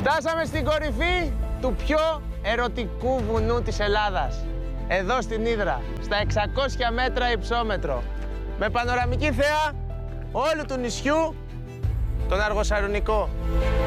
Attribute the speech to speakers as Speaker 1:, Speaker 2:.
Speaker 1: Φτάσαμε στην κορυφή του πιο ερωτικού βουνού της Ελλάδας. Εδώ στην Ύδρα, στα 600 μέτρα υψόμετρο. Με πανοραμική θέα όλου του νησιού, τον Αργοσαρουνικό.